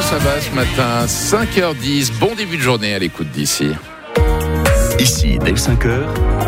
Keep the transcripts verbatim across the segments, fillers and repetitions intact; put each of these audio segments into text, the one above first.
ça va ce matin? cinq heures dix, bon début de journée à l'écoute d'ici. Ici, dès cinq heures,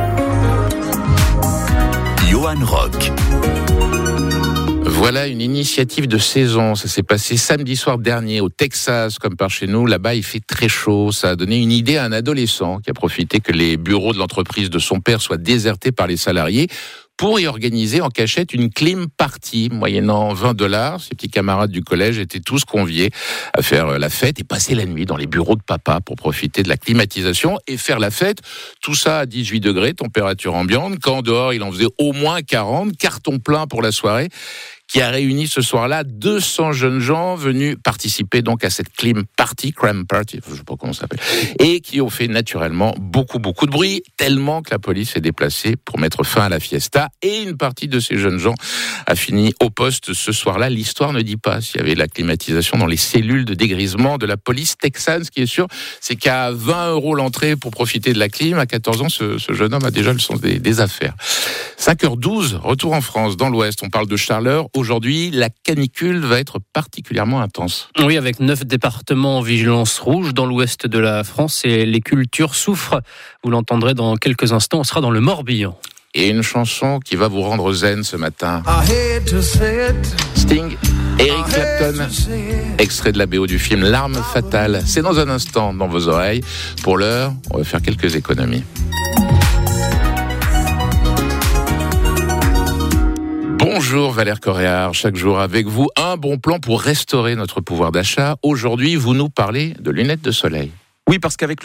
Johan Rock. Voilà une initiative de saison. Ça s'est passé samedi soir dernier au Texas, comme par chez nous. Là-bas, il fait très chaud. Ça a donné une idée à un adolescent qui a profité que les bureaux de l'entreprise de son père soient désertés par les salariés pour y organiser en cachette une clim party, moyennant vingt dollars. Ses petits camarades du collège étaient tous conviés à faire la fête et passer la nuit dans les bureaux de papa pour profiter de la climatisation et faire la fête. Tout ça à dix-huit degrés, température ambiante. Quand dehors, il en faisait au moins quarante. Carton plein pour la soirée, qui a réuni ce soir-là deux cents jeunes gens venus participer donc à cette clim party, cram party, je ne sais pas comment ça s'appelle, et qui ont fait naturellement beaucoup, beaucoup de bruit, tellement que la police s'est déplacée pour mettre fin à la fiesta, et une partie de ces jeunes gens a fini au poste ce soir-là. L'histoire ne dit pas s'il y avait la climatisation dans les cellules de dégrisement de la police texane. Ce qui est sûr, c'est qu'à vingt euros l'entrée pour profiter de la clim, à quatorze ans, ce, ce jeune homme a déjà le sens des, des affaires. cinq heures douze, retour en France, dans l'Ouest. On parle de Charleurs. Aujourd'hui, la canicule va être particulièrement intense. Oui, avec neuf départements en vigilance rouge dans l'ouest de la France et les cultures souffrent. Vous l'entendrez dans quelques instants, on sera dans le Morbihan. Et une chanson qui va vous rendre zen ce matin. Sting, Eric Clapton, extrait de la B O du film L'arme fatale. C'est dans un instant dans vos oreilles. Pour l'heure, on va faire quelques économies. Bonjour Valère Coréard, chaque jour avec vous, un bon plan pour restaurer notre pouvoir d'achat. Aujourd'hui, vous nous parlez de lunettes de soleil. Oui, parce qu'avec le